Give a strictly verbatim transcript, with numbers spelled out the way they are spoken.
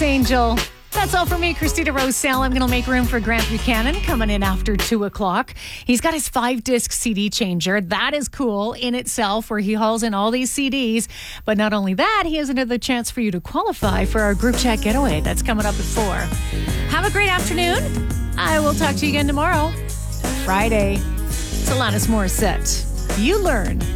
Angel. That's all for me, Christina Rosell. I'm going to make room for Grant Buchanan coming in after two o'clock. He's got his five-disc C D changer. That is cool in itself, where he hauls in all these C Ds. But not only that, he has another chance for you to qualify for our group chat getaway. That's coming up at four. Have a great afternoon. I will talk to you again tomorrow. Friday. It's Alanis Morissette. You learn.